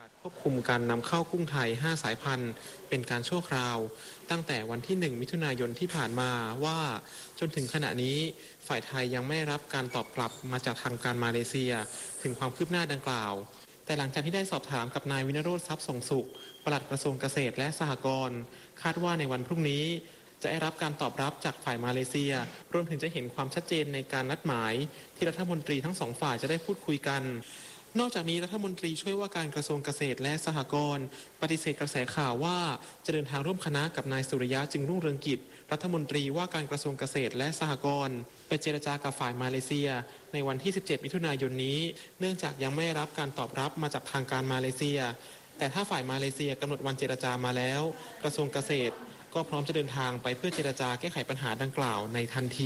าศควบคุมการนำเข้ากุ้งไทย5สายพันธุ์เป็นการชั่วคราวตั้งแต่วันที่1มิถุนายนที่ผ่านมาว่าจนถึงขณะนี้ฝ่ายไทยยังไม่ได้รับการตอบกลับมาจากทางการมาเลเซียถึงความคืบหน้าดังกล่าวแต่หลังจากที่ได้สอบถามกับนายวินโรจน์ทรัพย์ส่งสุขปลัดกระทรวงเกษตรและสหกรณ์คาดว่าในวันพรุ่งนี้จะได้รับการตอบรับจากฝ่ายมาเลเซียรวมถึงจะเห็นความชัดเจนในการนัดหมายที่รัฐมนตรีทั้งสองฝ่ายจะได้พูดคุยกันนอกจากนี้รัฐมนตรีช่วยว่าการกระทรวงเกษตรและสหกรณ์ปฏิเสธกระแสข่าวว่าจะเดินทางร่วมคณะกับนายสุริยะจึงรุ่งเรืองกิจรัฐมนตรีว่าการกระทรวงเกษตรและสหกรณ์ไปเจรจากับฝ่ายมาเลเซียในวันที่17มิถุนายนนี้เนื่องจากยังไม่ได้รับการตอบรับมาจากทางการมาเลเซียแต่ถ้าฝ่ายมาเลเซียกำหนดวันเจรจามาแล้วกระทรวงเกษตรก็พร้อมจะเดินทางไปเพื่อเจรจาแก้ไขปัญหาดังกล่าวในทันที